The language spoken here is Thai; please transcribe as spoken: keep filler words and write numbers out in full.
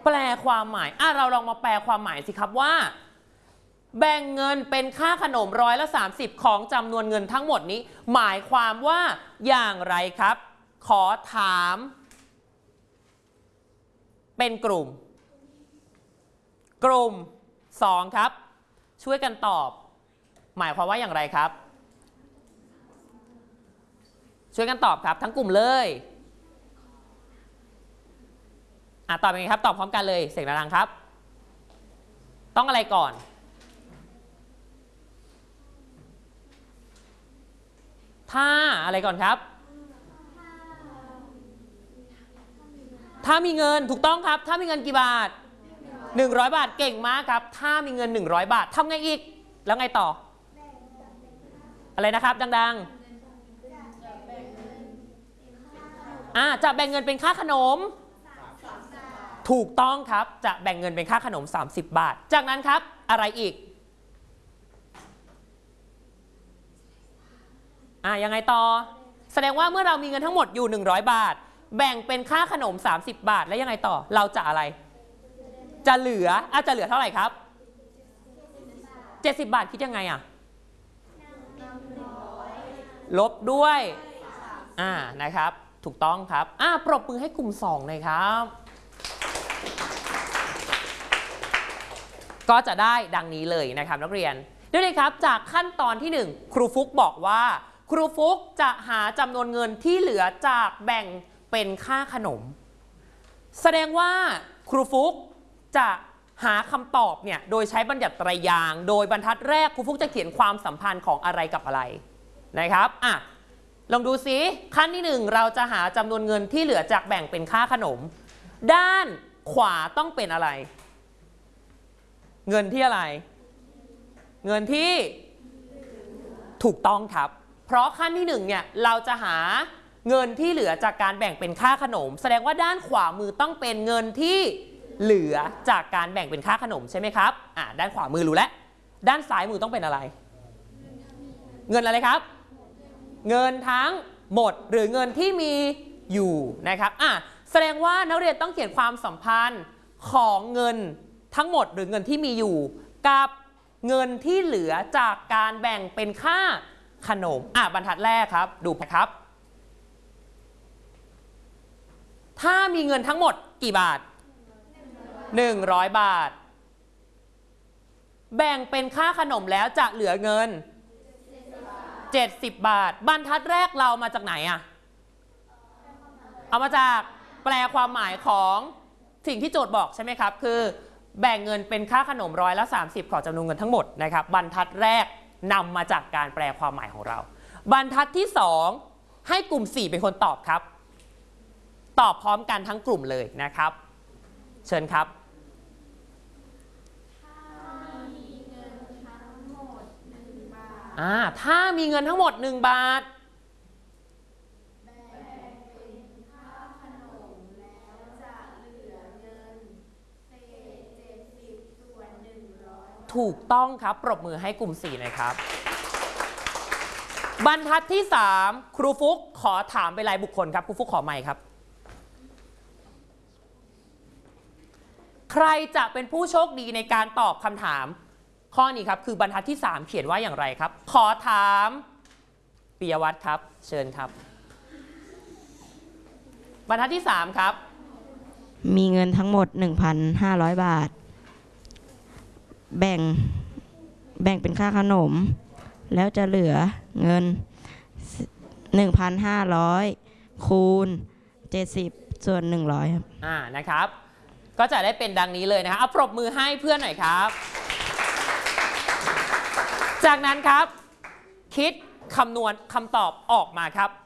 แปลความหมายอ่ะเราลองมาแปลความหมายสิครับว่าแบ่งเงินเป็นค่าขนมร้อยละสามสิบของจำนวนเงินทั้งหมดนี้หมายความว่าอย่างไรครับขอถามเป็นกลุ่มกลุ่มสองครับช่วยกันตอบหมายความว่าอย่างไรครับช่วยกันตอบครับทั้งกลุ่มเลยอ่ะตอบยังไงครับตอบพร้อมกันเลยเสียงดังครับต้องอะไรก่อนถ้าอะไรก่อนครับถ้ามีเงินถูกต้องครับถ้ามีเงินกี่บาทหนึ่งร้อยบาทเก่งมากครับถ้ามีเงินหนึ่งร้อยบาททำไงอีกแล้วไงต่ออะไรนะครับดังๆอ่าจะแบ่งเงินเป็นค่าขนมถูกต้องครับจะแบ่งเงินเป็นค่าขนมสามสิบบาทจากนั้นครับอะไรอีกอ่ายังไงต่อแสดงว่าเมื่อเรามีเงินทั้งหมดอยู่หนึ่งร้อยบาทแบ่งเป็นค่าขนมสามสิบบาทแล้วยังไงต่อเราจะอะไรจะเหลืออาจจะเหลือเท่าไหร่ครับเจ็ดสิบบาทคิดยังไงอ่ะลบด้วยอ่านะครับถูกต้องครับอ่าปรบมือให้กลุ่มสองเลยครับก็จะได้ดังนี้เลยนะครับนักเรียนด้วยเลยครับจากขั้นตอนที่หนึ่งครูฟุกบอกว่าครูฟุกจะหาจำนวนเงินที่เหลือจากแบ่งเป็นค่าขนมแสดงว่าครูฟุกจะหาคำตอบเนี่ยโดยใช้บัญญัติไตรยางค์โดยบรรทัดแรกครูฟุกจะเขียนความสัมพันธ์ของอะไรกับอะไรนะครับอ่ะลองดูซิขั้นที่หนึ่งเราจะหาจำนวนเงินที่เหลือจากแบ่งเป็นค่าขนมด้านขวาต้องเป็นอะไรเงินที่อะไรเงินที่ถูกต้องครับเพราะขั้นที่หนึ่งเนี่ยเราจะหาเงินที่เหลือจากการแบ่งเป็นค่าขนมแสดงว่าด้านขวามือต้องเป็นเงินที่เหลือจากการแบ่งเป็นค่าขนมใช่ไหมครับอ่าด้านขวามือรู้แล้วด้านซ้ายมือต้องเป็นอะไรเงินอะไรครับเงินทั้งหมดหรือเงินที่มีอยู่นะครับอ่ะแสดงว่านักเรียนต้องเขียนความสัมพันธ์ของเงินทั้งหมดหรือเงินที่มีอยู่กับเงินที่เหลือจากการแบ่งเป็นค่าขนมอ่ะบรรทัดแรกครับดูครับถ้ามีเงินทั้งหมดกี่บาทหนึ่งร้อยบาทแบ่งเป็นค่าขนมแล้วจะเหลือเงินเจ็ดสิบบาทบรรทัดแรกเรามาจากไหนอ่ะเอามาจากแปลความหมายของสิ่งที่โจทย์บอกใช่ไหมครับคือแบ่งเงินเป็นค่าขนมร้อยละสามสิบของจำนวนเงินทั้งหมดนะครับบรรทัดแรกนำมาจากการแปลความหมายของเราบรรทัดที่สองให้กลุ่มสี่เป็นคนตอบครับตอบพร้อมกันทั้งกลุ่มเลยนะครับเชิญครับอ่าถ้ามีเงินทั้งหมดหนึ่งบาทถูกต้องครับปรบมือให้กลุ่มสี่หน่อยครับบรรทัดที่สามครูฟุกขอถามเป็นรายบุคคลครับครูฟุกขอไมค์ครับใครจะเป็นผู้โชคดีในการตอบคำถามข้อนี้ครับคือบรรทัดที่สามเขียนว่าอย่างไรครับขอถามปิยวัฒน์ครับเชิญครับบรรทัดที่สามครับมีเงินทั้งหมด หนึ่งพันห้าร้อย บาทแบ่งแบ่งเป็นค่าขนมแล้วจะเหลือเงิน หนึ่งพันห้าร้อย คูณเจ็ดสิบส่วนหนึ่งร้อยครับอ่านะครับก็จะได้เป็นดังนี้เลยนะครับเอาปรบมือให้เพื่อนหน่อยครับจากนั้นครับคิดคำนวณคำตอบออกมาครับ